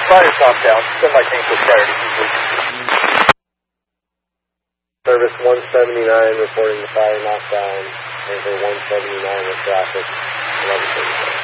Fire top down. Semi-tank with priority completion. Service 179 reporting the fire knockdown. Over 179 with traffic. 11:35.